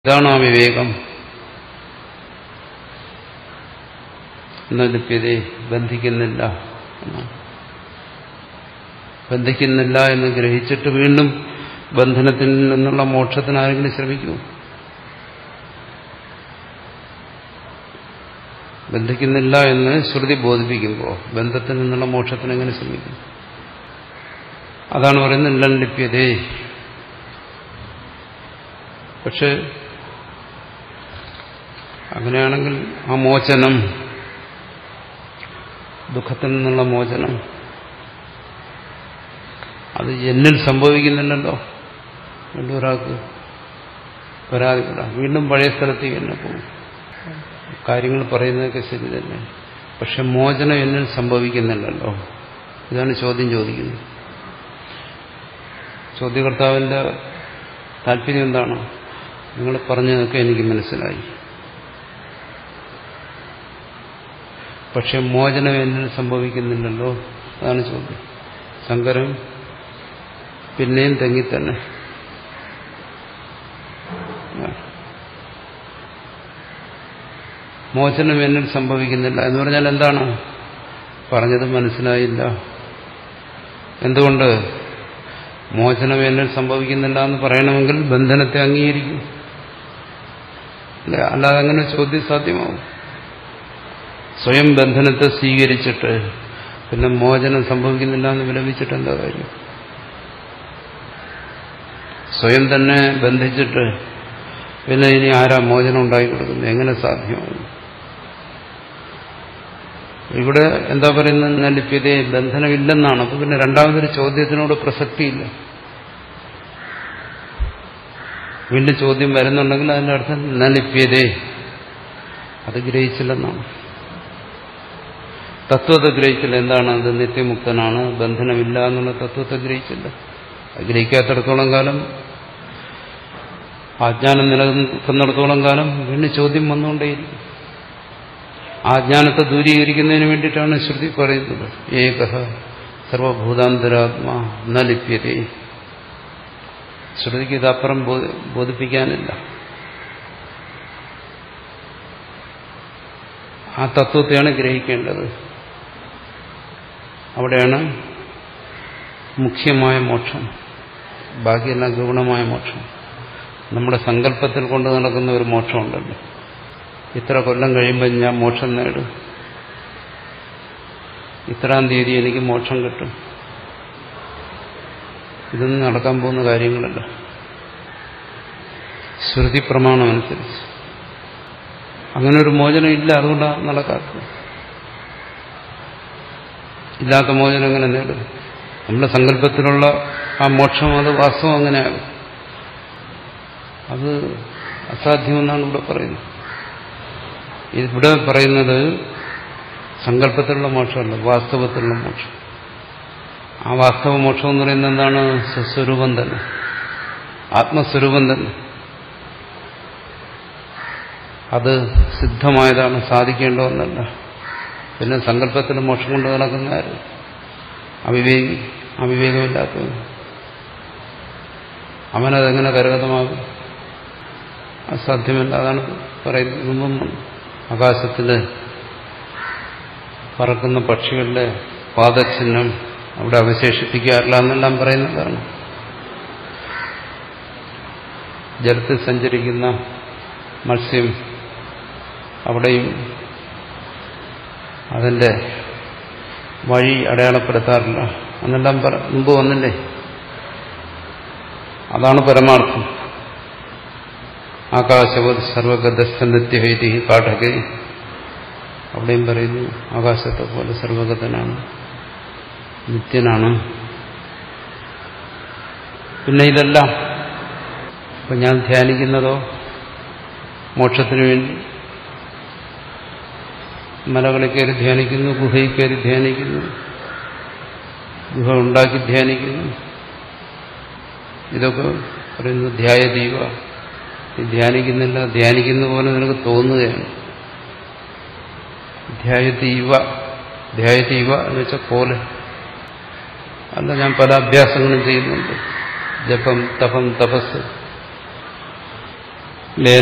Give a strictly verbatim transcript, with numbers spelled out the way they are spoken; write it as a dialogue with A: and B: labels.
A: ഇതാണ് ആ വിവേകം. ലിപ്യതേ ബന്ധിക്കുന്നില്ല ബന്ധിക്കുന്നില്ല എന്ന് ഗ്രഹിച്ചിട്ട് വീണ്ടും ബന്ധനത്തിൽ നിന്നുള്ള മോക്ഷത്തിന് ആരെങ്കിലും ശ്രമിക്കൂ? ബന്ധിക്കുന്നില്ല എന്ന് ശ്രുതി ബോധിപ്പിക്കുമ്പോൾ ബന്ധത്തിൽ നിന്നുള്ള മോക്ഷത്തിന് എങ്ങനെ ശ്രമിക്കും? അതാണ് പറയുന്നത് ഇല്ലൻ ലിപ്യതേ. പക്ഷെ അങ്ങനെയാണെങ്കിൽ ആ മോചനം, ദുഃഖത്തിൽ നിന്നുള്ള മോചനം, അത് എന്നിൽ സംഭവിക്കുന്നില്ലല്ലോ. വീണ്ടും ഒരാൾക്ക് പരാതിപ്പെടാം, വീണ്ടും പഴയ സ്ഥലത്തേക്ക് തന്നെ പോകും. കാര്യങ്ങൾ പറയുന്നതൊക്കെ ശരി തന്നെ, പക്ഷെ മോചനം എന്നിൽ സംഭവിക്കുന്നില്ലല്ലോ. ഇതാണ് ചോദ്യം ചോദിക്കുന്നത്. ചോദ്യകർത്താവിന്റെ താല്പര്യം എന്താണ്? നിങ്ങൾ പറഞ്ഞതൊക്കെ എനിക്ക് മനസ്സിലായി, പക്ഷെ മോചനം എന്നിൽ സംഭവിക്കുന്നില്ലല്ലോ. അതാണ് ചോദ്യം. ശങ്കരൻ പിന്നെയും തെങ്ങിത്തന്നെ. മോചനം എന്നിൽ സംഭവിക്കുന്നില്ല എന്ന് പറഞ്ഞാൽ എന്താണ്? പറഞ്ഞത് മനസ്സിലായില്ല. എന്തുകൊണ്ട്? മോചനം എന്നിൽ സംഭവിക്കുന്നില്ല എന്ന് പറയണമെങ്കിൽ ബന്ധനത്തെ അംഗീകരിക്കും, അല്ലാതെ അങ്ങനെ ചോദ്യം സാധ്യമാവും. സ്വയം ബന്ധനത്തെ സ്വീകരിച്ചിട്ട് പിന്നെ മോചനം സംഭവിക്കുന്നില്ല എന്ന് വിലപിച്ചിട്ട് എന്താ കാര്യം? സ്വയം തന്നെ ബന്ധിച്ചിട്ട് പിന്നെ ഇനി ആരാ മോചനം ഉണ്ടാക്കി കൊടുക്കുന്നത്? എങ്ങനെ സാധ്യമാകും? ഇവിടെ എന്താ പറയുന്നത്? നലിപ്യതേ, ബന്ധനമില്ലെന്നാണ്. അപ്പൊ പിന്നെ രണ്ടാമതൊരു ചോദ്യത്തിനോട് പ്രസക്തിയില്ല. വീണ്ടും ചോദ്യം വരുന്നുണ്ടെങ്കിൽ അതിന്റെ അർത്ഥം നലിപ്യതേ, അത് ഗ്രഹിച്ചില്ലെന്നാണ്. തത്വത്തെ ഗ്രഹിച്ചില്ല. എന്താണ് അത്? നിത്യമുക്തനാണ്, ബന്ധനമില്ല എന്നുള്ള തത്വത്തെ ഗ്രഹിച്ചില്ല. അത് ഗ്രഹിക്കാത്തിടത്തോളം കാലം, അജ്ഞാനം നിലനിൽക്കുന്നിടത്തോളം കാലം വീണ്ടും ചോദ്യം വന്നുകൊണ്ടേയിരിക്കും. ആ ജ്ഞാനത്തെ ദൂരീകരിക്കുന്നതിന് വേണ്ടിയിട്ടാണ് ശ്രുതി പറയുന്നത് ഏകഃ സർവഭൂതാന്തരാത്മാ ന ലിപ്യതേ. ശ്രുതിക്ക് ഇതപ്പുറം ബോധിപ്പിക്കാനില്ല. ആ തത്വത്തെയാണ് ഗ്രഹിക്കേണ്ടത്. അവിടെയാണ് മുഖ്യമായ മോക്ഷം. ബാക്കിയെല്ലാം ഗൗണമായ മോക്ഷം. നമ്മുടെ സങ്കല്പത്തിൽ കൊണ്ട് നടക്കുന്ന ഒരു മോക്ഷമുണ്ടല്ലോ. ഇത്ര കൊല്ലം കഴിയുമ്പോൾ ഞാൻ മോക്ഷം നേടും, ഇത്രാം തീയതി എനിക്ക് മോക്ഷം കിട്ടും, ഇതൊന്നും നടക്കാൻ പോകുന്ന കാര്യങ്ങളല്ല. ശ്രുതി പ്രമാണം അനുസരിച്ച് അങ്ങനെ ഒരു മോചനം ഇല്ല. അതുകൊണ്ടാണ് നടക്കാത്തത്. ഇല്ലാത്ത മോചനം എങ്ങനെ നേടും? നമ്മുടെ സങ്കല്പത്തിലുള്ള ആ മോക്ഷം അത് വാസ്തവം അങ്ങനെയാകും. അത് അസാധ്യമെന്നാണ് ഇവിടെ പറയുന്നത്. ഇവിടെ പറയുന്നത് സങ്കല്പത്തിലുള്ള മോക്ഷമല്ല, വാസ്തവത്തിലുള്ള മോക്ഷം. ആ വാസ്തവ മോക്ഷം എന്ന് പറയുന്നത് എന്താണ്? സ്വസ്വരൂപം തന്നെ, ആത്മസ്വരൂപം തന്നെ. അത് സിദ്ധമായതാണ്, സാധിക്കേണ്ടതെന്നല്ല. പിന്നെ സങ്കല്പത്തിലെ മോക്ഷം കൊണ്ട് നടക്കുന്ന ആര്? അവിവേകി, അവിവേകമില്ലാത്തവൻ. അവനതെങ്ങനെ കരഗതമാകും? അസാധ്യമല്ല. അതാണ് പറയുന്നത്. മുമ്പും ആകാശത്തില് പറക്കുന്ന പക്ഷികളുടെ പാദചിഹ്നം അവിടെ അവശേഷിപ്പിക്കാറില്ല എന്നെല്ലാം പറയുന്നതാണ്. ജലത്തിൽ സഞ്ചരിക്കുന്ന മത്സ്യം അവിടെയും അതിന്റെ വഴി അടയാളപ്പെടുത്താറില്ല എന്നെല്ലാം മുമ്പ് വന്നില്ലേ? അതാണ് പരമാർത്ഥം. ആകാശവത് സർവഗതസ്ഥനിത്യഹൈതി പാഠകേ. അവിടെയും പറയുന്നു ആകാശത്തെ പോലെ സർവഗതനാണ്, നിത്യനാണ്. പിന്നെ ഇതെല്ലാം ഇപ്പൊ ഞാൻ ധ്യാനിക്കുന്നതോ മോക്ഷത്തിനു വേണ്ടി മലകളിൽ കയറി ധ്യാനിക്കുന്നു, ഗുഹയിൽ കയറി ധ്യാനിക്കുന്നു, ഗുഹ ഉണ്ടാക്കി ധ്യാനിക്കുന്നു. ഇതൊക്കെ പറയുന്നു ധ്യായദീവ. ധ്യാനിക്കുന്നില്ല, ധ്യാനിക്കുന്ന പോലെ നിനക്ക് തോന്നുകയാണ്. ധ്യായതീവ, ധ്യായതീവ എന്ന് വെച്ചാൽ പോലെ അല്ല. ഞാൻ പല അഭ്യാസങ്ങളും ചെയ്യുന്നുണ്ട്, ജപം, തപം, തപസ്.